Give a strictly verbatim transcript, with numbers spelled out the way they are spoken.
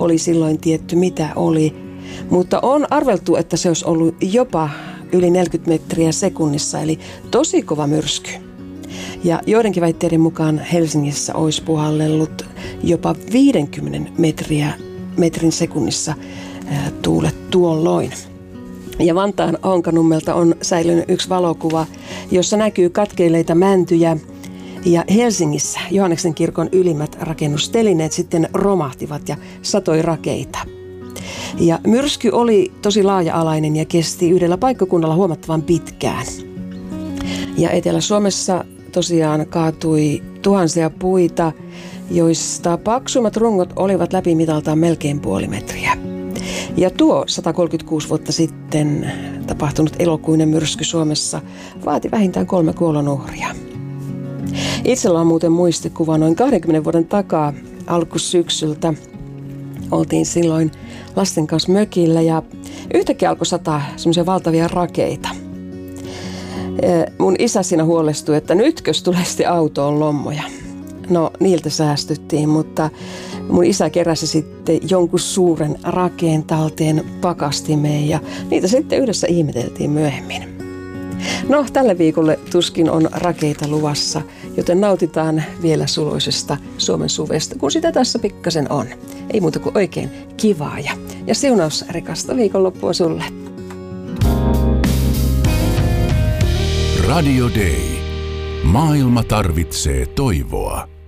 oli silloin tietty mitä oli, mutta on arveltu, että se olisi ollut jopa yli neljäkymmentä metriä sekunnissa, eli tosi kova myrsky. Ja joidenkin väitteiden mukaan Helsingissä olisi puhallellut jopa viisikymmentä metriä, metrin sekunnissa ää, tuulet tuolloin. Ja Vantaan Honkanummelta on säilynyt yksi valokuva, jossa näkyy katkeilleita mäntyjä. Ja Helsingissä Johanneksen kirkon ylimmät rakennustelineet sitten romahtivat ja satoi rakeita. Ja myrsky oli tosi laaja-alainen ja kesti yhdellä paikkakunnalla huomattavan pitkään. Ja Etelä-Suomessa tosiaan kaatui tuhansia puita, joista paksummat rungot olivat läpimitaltaan melkein puoli metriä. Ja tuo sata kolmekymmentäkuusi vuotta sitten tapahtunut elokuinen myrsky Suomessa vaati vähintään kolme kuolonuhria. Itsellä on muuten muistikuva noin kahdenkymmenen vuoden takaa alkusyksyltä. Oltiin silloin lasten kanssa mökillä ja yhtäkkiä alkoi sataa semmoisia valtavia rakeita. Mun isä siinä huolestui, että nytkös tulee sitten autoon lommoja. No niiltä säästyttiin, mutta mun isä keräsi sitten jonkun suuren rakeen talteen pakastimeen ja niitä sitten yhdessä ihmeteltiin myöhemmin. No tälle viikolle tuskin on rakeita luvassa, joten nautitaan vielä suloisesta Suomen suvesta, kun sitä tässä pikkasen on. Ei muuta kuin oikein kivaa ja, ja siunaus rikasta viikonloppua sulle. Radio Day. Maailma tarvitsee toivoa.